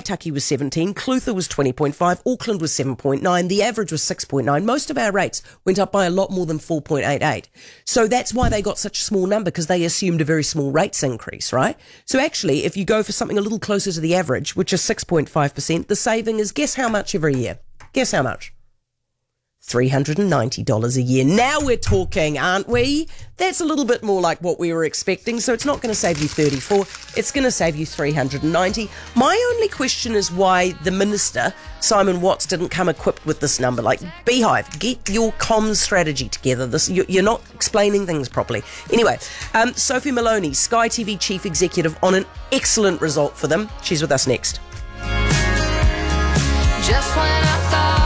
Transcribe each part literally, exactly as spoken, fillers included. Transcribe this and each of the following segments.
Waitaki was seventeen, Clutha was twenty point five, Auckland was seven point nine, the average was six point nine. Most of our rates went up by a lot more than four point eight eight. So that's why they got such a small number, because they assumed a very small rates increase, right? So actually, if you go for something a little closer to the average, which is six point five percent, the saving is, guess how much every year? Guess how much? three hundred ninety dollars a year. Now we're talking, aren't we? That's a little bit more like what we were expecting. So it's not going to save you thirty-four, it's going to save you three hundred ninety. My only question is why the minister, Simon Watts, didn't come equipped with this number. Like, Beehive, get your comms strategy together. This you're not explaining things properly. Anyway, um, Sophie Maloney, Sky T V Chief Executive, on an excellent result for them. She's with us next. Just when I thought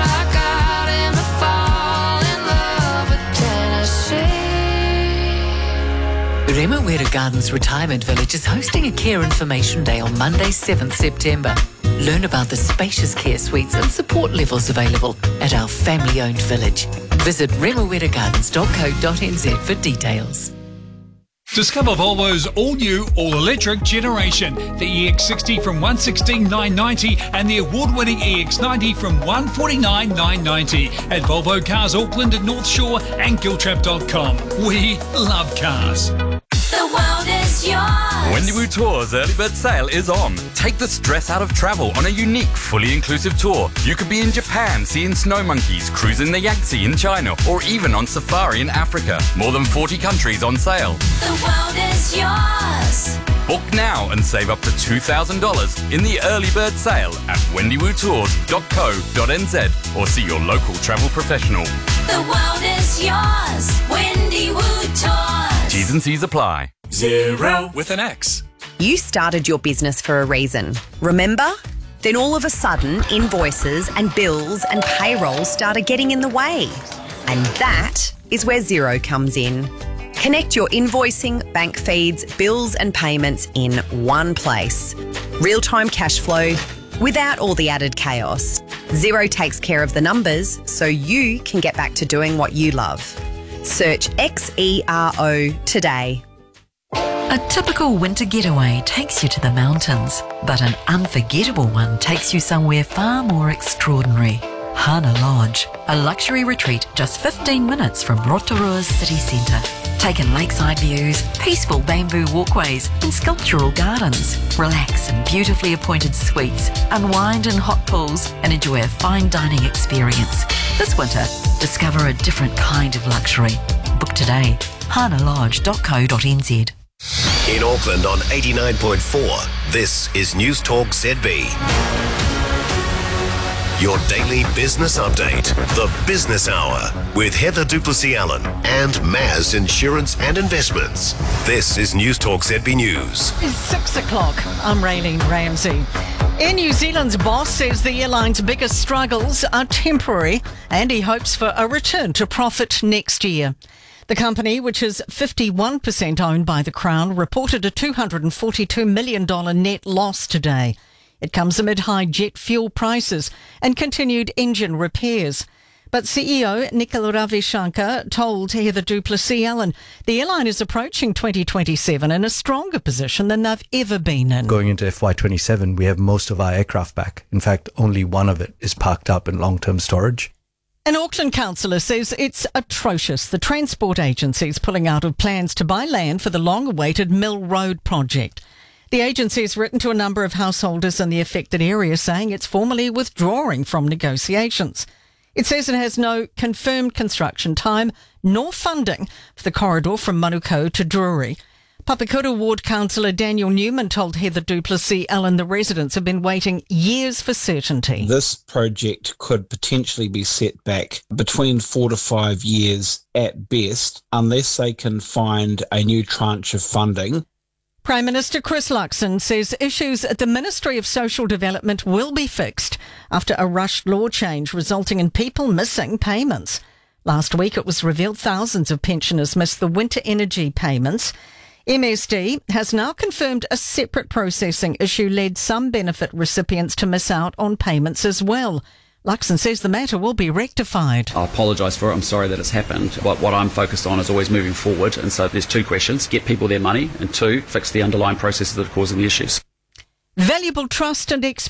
Remuera Gardens Retirement Village is hosting a care information day on Monday, seventh September. Learn about the spacious care suites and support levels available at our family-owned village. Visit remuera gardens dot co dot n z for details. Discover Volvo's all-new, all-electric generation. The E X sixty from one hundred sixteen thousand nine hundred ninety and the award-winning E X ninety from one hundred forty-nine thousand nine hundred ninety at Volvo Cars Auckland and North Shore and giltrap dot com. We love cars. The world is yours. Wendywoo Tours early bird sale is on. Take the stress out of travel on a unique, fully inclusive tour. You could be in Japan seeing snow monkeys, cruising the Yangtze in China, or even on safari in Africa. More than forty countries on sale. The world is yours. Book now and save up to two thousand dollars in the early bird sale at wendywoo tours dot co dot n z or see your local travel professional. The world is yours. Wendywoo Tours. T's and C's apply. Zero with an X. You started your business for a reason, remember? Then all of a sudden, invoices and bills and payroll started getting in the way. And that is where Xero comes in. Connect your invoicing, bank feeds, bills and payments in one place. Real-time cash flow without all the added chaos. Xero takes care of the numbers so you can get back to doing what you love. Search X E R O today. A typical winter getaway takes you to the mountains, but an unforgettable one takes you somewhere far more extraordinary. Hana Lodge, a luxury retreat just fifteen minutes from Rotorua's city centre. Take in lakeside views, peaceful bamboo walkways and sculptural gardens. Relax in beautifully appointed suites, unwind in hot pools and enjoy a fine dining experience. This winter, discover a different kind of luxury. Book today, hana lodge dot co dot n z. In Auckland on eighty-nine point four, this is News Talk Z B. Your daily business update, the Business Hour, with Heather Duplessis-Allen and Maz Insurance and Investments. This is News Talk Z B News. It's six o'clock. I'm Raylene Ramsey. Air New Zealand's boss says the airline's biggest struggles are temporary and he hopes for a return to profit next year. The company, which is fifty-one percent owned by the Crown, reported a two hundred forty-two million dollars net loss today. It comes amid high jet fuel prices and continued engine repairs. But C E O Nikhil Ravishankar told Heather Duplessis-Allen the airline is approaching twenty twenty-seven in a stronger position than they've ever been in. Going into F Y twenty-seven, we have most of our aircraft back. In fact, only one of it is parked up in long-term storage. An Auckland councillor says it's atrocious. The transport agency is pulling out of plans to buy land for the long-awaited Mill Road project. The agency has written to a number of householders in the affected area saying it's formally withdrawing from negotiations. It says it has no confirmed construction time nor funding for the corridor from Manukau to Drury. Papakura Ward Councillor Daniel Newman told Heather Duplessis-Allen the residents have been waiting years for certainty. This project could potentially be set back between four to five years at best unless they can find a new tranche of funding. Prime Minister Chris Luxon says issues at the Ministry of Social Development will be fixed after a rushed law change resulting in people missing payments. Last week it was revealed thousands of pensioners missed the winter energy payments. M S D has now confirmed a separate processing issue led some benefit recipients to miss out on payments as well. Luxon says the matter will be rectified. I apologise for it. I'm sorry that it's happened. But what I'm focused on is always moving forward. And so there's two questions. Get people their money. And two, fix the underlying processes that are causing the issues. Valuable trust and experience.